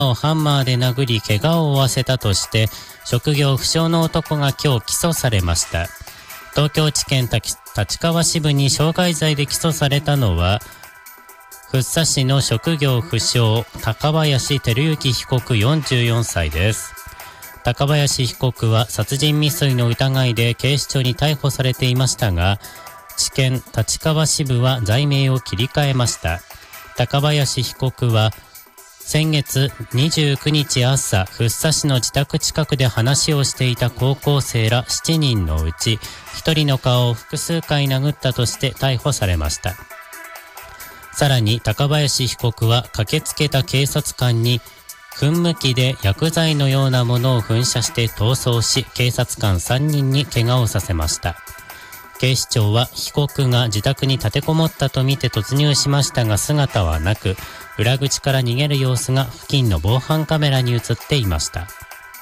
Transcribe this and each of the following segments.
をハンマーで殴り怪我を負わせたとして職業不詳の男が今日起訴されました。東京地検立川支部に傷害罪で起訴されたのは福生市の職業不詳高林輝之被告44歳です。高林被告は殺人未遂の疑いで警視庁に逮捕されていましたが、地検立川支部は罪名を切り替えました。高林被告は先月29日朝、福生市の自宅近くで話をしていた高校生ら7人のうち1人の顔を複数回殴ったとして逮捕されました。さらに高林被告は駆けつけた警察官に噴霧器で薬剤のようなものを噴射して逃走し、警察官3人に怪我をさせました。警視庁は被告が自宅に立てこもったとみて突入しましたが姿はなく、裏口から逃げる様子が付近の防犯カメラに映っていました。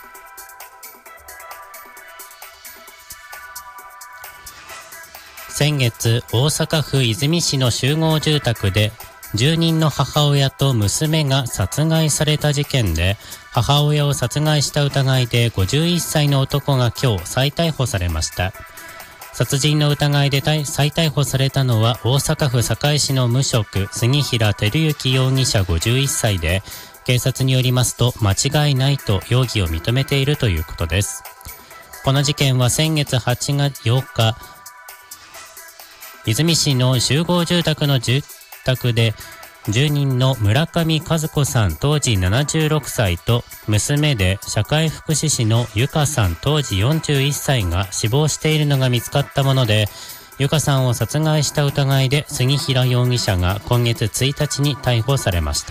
先月、大阪府和泉市の集合住宅で住人の母親と娘が殺害された事件で、母親を殺害した疑いで51歳の男が今日再逮捕されました。殺人の疑いで再逮捕されたのは大阪府堺市の無職杉平照之容疑者51歳で、警察によりますと間違いないと容疑を認めているということです。この事件は先月8月8日、和泉市の集合住宅の住宅で住人の村上和子さん当時76歳と娘で社会福祉士のゆかさん当時41歳が死亡しているのが見つかったもので、ゆかさんを殺害した疑いで杉平容疑者が今月1日に逮捕されました。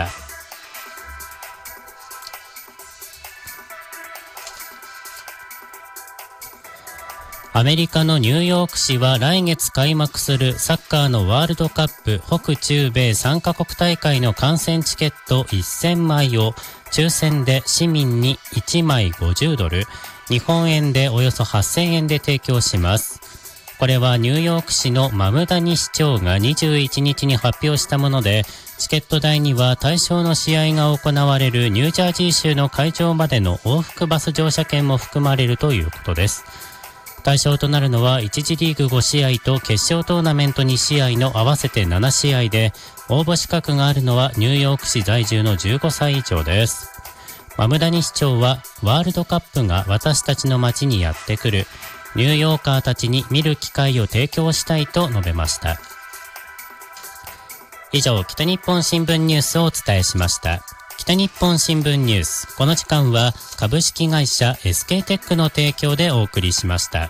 アメリカのニューヨーク市は来月開幕するサッカーのワールドカップ北中米3カ国大会の観戦チケット1000枚を抽選で市民に1枚50ドル、日本円でおよそ8000円で提供します。これはニューヨーク市のマムダニ市長が21日に発表したもので、チケット代には対象の試合が行われるニュージャージー州の会場までの往復バス乗車券も含まれるということです。対象となるのは1次リーグ5試合と決勝トーナメント2試合の合わせて7試合で、応募資格があるのはニューヨーク市在住の15歳以上です。マムダニ市長はワールドカップが私たちの街にやってくる、ニューヨーカーたちに見る機会を提供したいと述べました。以上、北日本新聞ニュースをお伝えしました。北日本新聞ニュース、この時間は株式会社 SK テックの提供でお送りしました。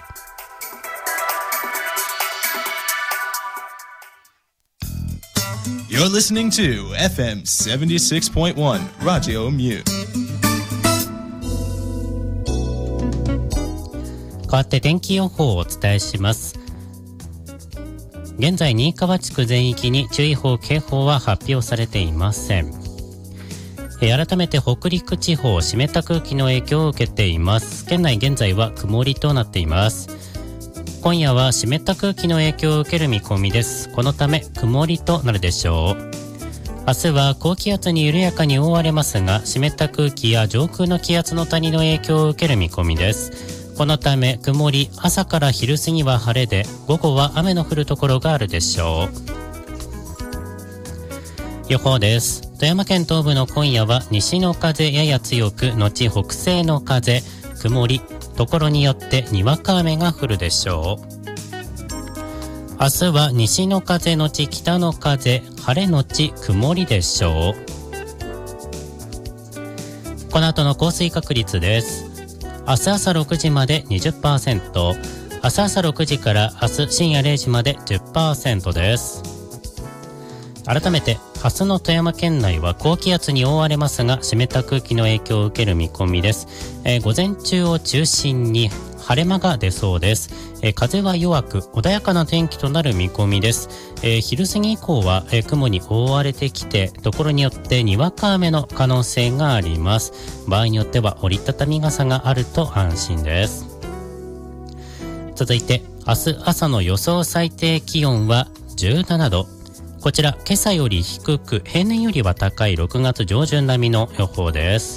You're listening to FM 76.1 Radio Mute。 代わって天気予報をお伝えします。現在新居川地区全域に注意報警報は発表されていません。改めて北陸地方、湿った空気の影響を受けています。県内現在は曇りとなっています。今夜は湿った空気の影響を受ける見込みです。このため曇りとなるでしょう。明日は高気圧に緩やかに覆われますが、湿った空気や上空の気圧の谷の影響を受ける見込みです。このため曇り、朝から昼過ぎは晴れで、午後は雨の降るところがあるでしょう。予報です。富山県東部の今夜は西の風やや強く、後北西の風、曇り、ところによってにわか雨が降るでしょう。明日は西の風のち北の風、晴れのち曇りでしょう。この後の降水確率です。明日朝6時まで 20%、明日朝6時から明日深夜0時まで 10% です。改めて明日の富山県内は高気圧に覆われますが、湿った空気の影響を受ける見込みです。午前中を中心に晴れ間が出そうです。風は弱く穏やかな天気となる見込みです。昼過ぎ以降は雲に覆われてきて、ところによってにわか雨の可能性があります。場合によっては折りたたみ傘があると安心です。続いて明日朝の予想最低気温は17度、 こちら今朝より低く平年よりは高い6月上旬並みの予報です。